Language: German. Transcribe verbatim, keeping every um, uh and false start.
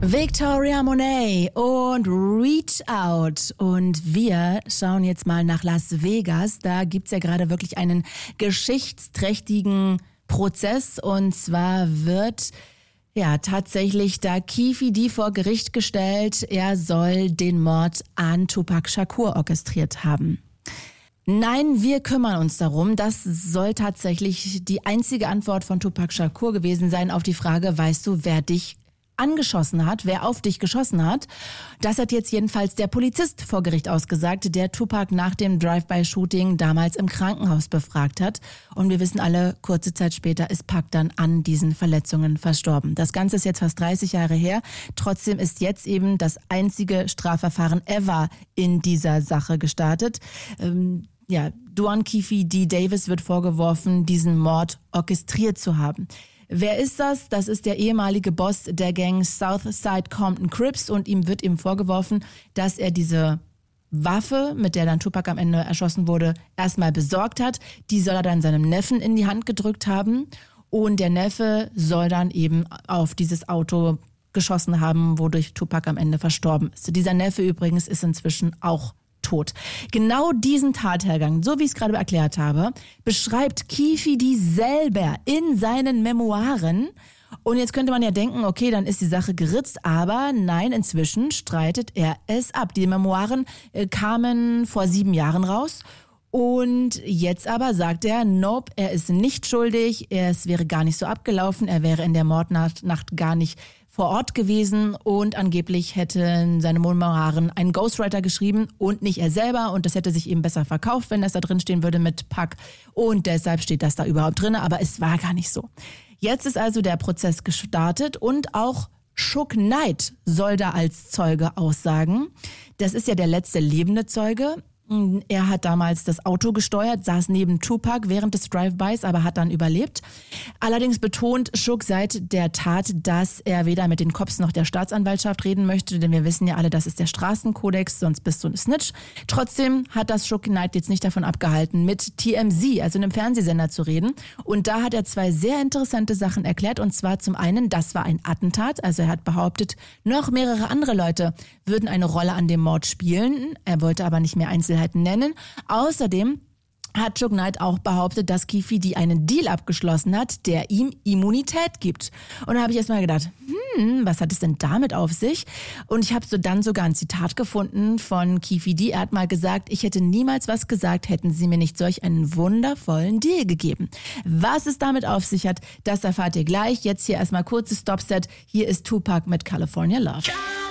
Victoria Monet und Reach Out. Und wir schauen jetzt mal nach Las Vegas. Da gibt's ja gerade wirklich einen geschichtsträchtigen Prozess. Und zwar wird ja tatsächlich da Keffe D vor Gericht gestellt. Er soll den Mord an Tupac Shakur orchestriert haben. Nein, wir kümmern uns darum. Das soll tatsächlich die einzige Antwort von Tupac Shakur gewesen sein auf die Frage, weißt du, wer dich angeschossen hat, wer auf dich geschossen hat. Das hat jetzt jedenfalls der Polizist vor Gericht ausgesagt, der Tupac nach dem Drive-by-Shooting damals im Krankenhaus befragt hat. Und wir wissen alle, kurze Zeit später ist Pac dann an diesen Verletzungen verstorben. Das Ganze ist jetzt fast dreißig Jahre her. Trotzdem ist jetzt eben das einzige Strafverfahren ever in dieser Sache gestartet. Ähm, ja, Duane Keffe D. Davis wird vorgeworfen, diesen Mord orchestriert zu haben. Wer ist das? Das ist der ehemalige Boss der Gang Southside Compton Crips und ihm wird ihm vorgeworfen, dass er diese Waffe, mit der dann Tupac am Ende erschossen wurde, erstmal besorgt hat. Die soll er dann seinem Neffen in die Hand gedrückt haben und der Neffe soll dann eben auf dieses Auto geschossen haben, wodurch Tupac am Ende verstorben ist. Dieser Neffe übrigens ist inzwischen auch tot. Genau diesen Tathergang, so wie ich es gerade erklärt habe, beschreibt Keffe D selber in seinen Memoiren. Und jetzt könnte man ja denken, okay, dann ist die Sache geritzt, aber nein, inzwischen streitet er es ab. Die Memoiren äh, kamen vor sieben Jahren raus. Und jetzt aber sagt er, nope, er ist nicht schuldig, es wäre gar nicht so abgelaufen, er wäre in der Mordnacht Nacht gar nicht vor Ort gewesen und angeblich hätten seine Memoiren einen Ghostwriter geschrieben und nicht er selber und das hätte sich eben besser verkauft, wenn das da drin stehen würde mit Pac und deshalb steht das da überhaupt drin, aber es war gar nicht so. Jetzt ist also der Prozess gestartet und auch Suge Knight soll da als Zeuge aussagen. Das ist ja der letzte lebende Zeuge. Er hat damals das Auto gesteuert, saß neben Tupac während des Drive-Bys, aber hat dann überlebt. Allerdings betont Suge seit der Tat, dass er weder mit den Cops noch der Staatsanwaltschaft reden möchte, denn wir wissen ja alle, das ist der Straßenkodex, sonst bist du ein Snitch. Trotzdem hat das Suge Knight jetzt nicht davon abgehalten, mit T M Z, also einem Fernsehsender, zu reden. Und da hat er zwei sehr interessante Sachen erklärt. Und zwar zum einen, das war ein Attentat. Also er hat behauptet, noch mehrere andere Leute würden eine Rolle an dem Mord spielen. Er wollte aber nicht mehr Einzelheiten nennen. Außerdem hat Suge Knight auch behauptet, dass Keffe D einen Deal abgeschlossen hat, der ihm Immunität gibt. Und da habe ich erst mal gedacht, hm, was hat es denn damit auf sich? Und ich habe so dann sogar ein Zitat gefunden von Keffe D. Er hat mal gesagt, ich hätte niemals was gesagt, hätten sie mir nicht solch einen wundervollen Deal gegeben. Was es damit auf sich hat, das erfahrt ihr gleich. Jetzt hier erstmal kurzes Stopset. Hier ist Tupac mit California Love.